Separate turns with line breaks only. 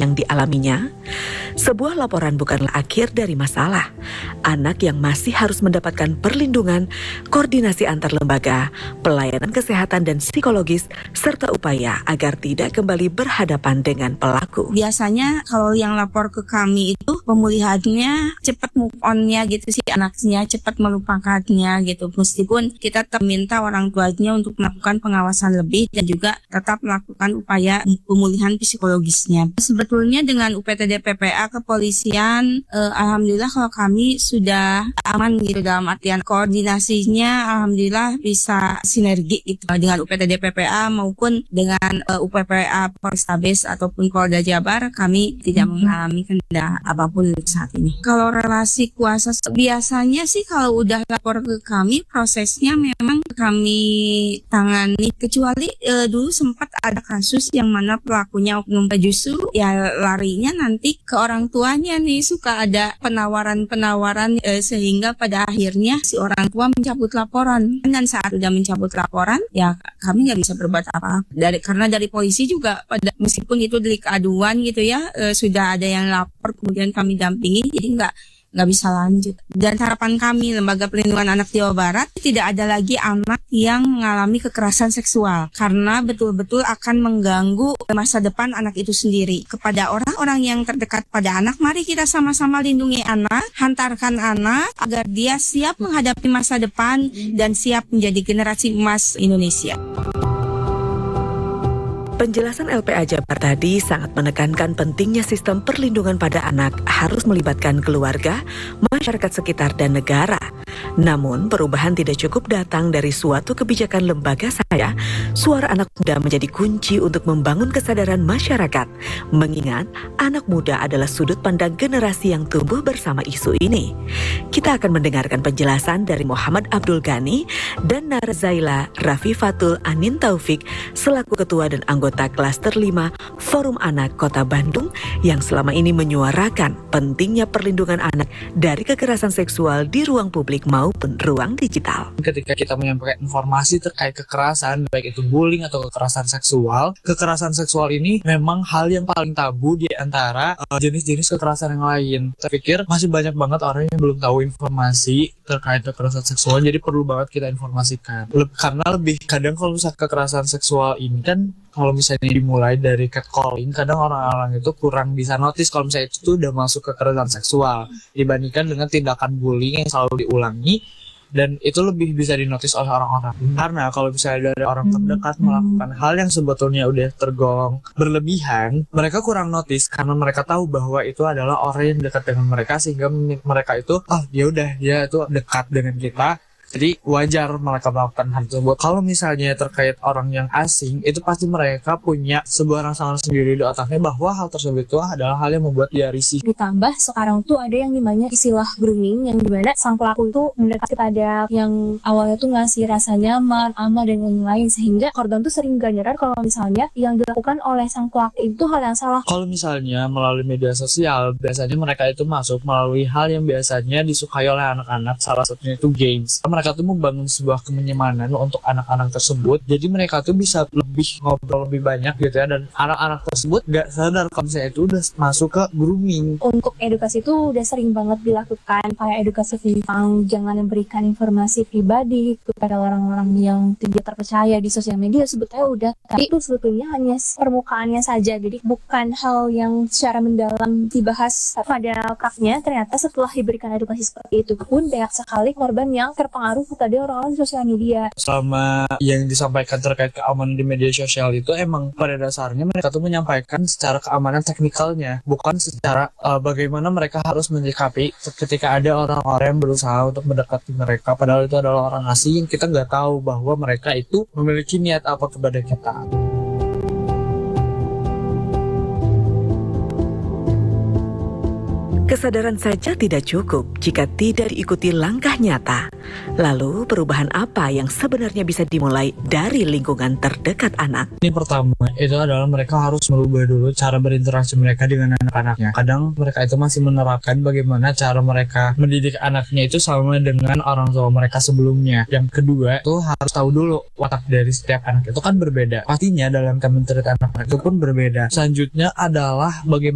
yang dialaminya? Sebuah laporan bukanlah akhir dari masalah. Anak yang masih harus mendapatkan perlindungan, koordinasi antar lembaga, pelayanan kesehatan dan psikologis, serta upaya agar tidak kembali berhadapan dengan pelaku.
Biasanya kalau yang lapor ke kami itu pemulihannya cepat move on-nya gitu sih, anaknya cepat melupakannya gitu. Meskipun kita minta orang tuanya untuk melakukan pengawasan lebih dan juga tetap melakukan upaya pemulihan psikologisnya. Sebetulnya dengan UPTD PPA kepolisian, alhamdulillah kalau kami sudah aman gitu, dalam artian koordinasinya alhamdulillah bisa sinergi gitu dengan UPTD PPA maupun dengan UPPA Polrestabes ataupun Polda Jabar. Kami tidak mengalami kendala apapun saat ini. Kalau relasi kuasa biasanya sih kalau udah lapor ke kami, prosesnya memang kami tangani, kecuali dulu sempat ada kasus yang mana pelakunya oknum, justru ya larinya nanti ke orang tuanya nih, suka ada penawaran sehingga pada akhirnya si orang tua mencabut laporan. Dan saat udah mencabut laporan ya kami nggak bisa berbuat apa karena dari polisi juga meskipun itu delik aduan gitu ya, sudah ada yang lapor kemudian kami dampingi, jadi nggak bisa lanjut. Dan harapan kami Lembaga Perlindungan Anak Jawa Barat, tidak ada lagi anak yang mengalami kekerasan seksual, karena betul-betul akan mengganggu masa depan anak itu sendiri. Kepada orang-orang yang terdekat pada anak, mari kita sama-sama lindungi anak, hantarkan anak agar dia siap menghadapi masa depan dan siap menjadi generasi emas Indonesia.
Penjelasan LPA Jabar tadi sangat menekankan pentingnya sistem perlindungan pada anak harus melibatkan keluarga, masyarakat sekitar, dan negara. Namun, perubahan tidak cukup datang dari suatu kebijakan lembaga saja. Suara anak muda menjadi kunci untuk membangun kesadaran masyarakat. Mengingat anak muda adalah sudut pandang generasi yang tumbuh bersama isu ini. Kita akan mendengarkan penjelasan dari Muhammad Abdul Ghani dan Narzaila Rafifatul Anin Taufik selaku Ketua dan anggota Klaster 5 Forum Anak Kota Bandung yang selama ini menyuarakan pentingnya perlindungan anak dari kekerasan seksual di ruang publik maupun ruang digital.
Ketika kita menyampaikan informasi terkait kekerasan, baik itu bullying atau kekerasan seksual ini memang hal yang paling tabu di antara jenis-jenis kekerasan yang lain. Saya pikir masih banyak banget orang yang belum tahu informasi terkait kekerasan seksual, jadi perlu banget kita informasikan. Karena lebih kadang kalau misalnya kekerasan seksual ini kan, kalau misalnya dimulai dari catcalling, kadang orang-orang itu kurang bisa notice kalau misalnya itu udah masuk kekerasan seksual dibandingkan dengan tindakan bullying yang selalu diulangi, dan itu lebih bisa dinotis oleh orang-orang. Karena kalau misalnya dari orang terdekat melakukan hal yang sebetulnya udah tergolong berlebihan, mereka kurang notice karena mereka tahu bahwa itu adalah orang yang dekat dengan mereka, sehingga mereka itu dia itu dekat dengan kita, jadi wajar mereka melakukan hal tersebut. Kalau misalnya terkait orang yang asing, itu pasti mereka punya sebuah rangsangan sendiri di otaknya bahwa hal tersebut itu adalah hal yang membuat dia risih.
Ditambah sekarang tuh ada yang namanya istilah grooming, yang dimana sang pelaku itu mendekat kepada yang awalnya tuh ngasih rasa nyaman, aman, dan lain-lain, sehingga korban tuh sering gak nyadar kalau misalnya yang dilakukan oleh sang pelaku itu hal yang salah.
Kalau misalnya melalui media sosial, biasanya mereka itu masuk melalui hal yang biasanya disukai oleh anak-anak, salah satunya itu games. Mereka tuh membangun sebuah kenyamanan untuk anak-anak tersebut, jadi mereka tuh bisa lebih ngobrol lebih banyak gitu ya, dan anak-anak tersebut gak sadar kalau misalnya itu udah masuk ke grooming.
Untuk edukasi itu udah sering banget dilakukan, kayak edukasi tentang jangan memberikan informasi pribadi kepada orang-orang yang tidak terpercaya di sosial media, sebetulnya udah, tapi itu sebetulnya hanya permukaannya saja, jadi bukan hal yang secara mendalam dibahas. Pada kaknya ternyata setelah diberikan edukasi seperti itu pun banyak sekali korban yang terpengaruh tadi orang-orang di sosial media.
Selama yang disampaikan terkait keamanan di media sosial itu emang pada dasarnya mereka tuh menyampaikan secara keamanan teknikalnya, bukan secara bagaimana mereka harus menyikapi ketika ada orang-orang yang berusaha untuk mendekati mereka, padahal itu adalah orang asing yang kita nggak tahu bahwa mereka itu memiliki niat apa kepada kita.
Kesadaran saja tidak cukup jika tidak diikuti langkah nyata. Lalu perubahan apa yang sebenarnya bisa dimulai dari lingkungan terdekat anak?
Ini pertama, itu adalah mereka harus merubah dulu cara berinteraksi mereka dengan anak-anaknya. Kadang mereka itu masih menerapkan bagaimana cara mereka mendidik anaknya itu sama dengan orang tua mereka sebelumnya. Yang kedua, itu harus tahu dulu watak dari setiap anak itu kan berbeda. Pastinya dalam mentreat anak itu pun berbeda. Selanjutnya adalah bagaimana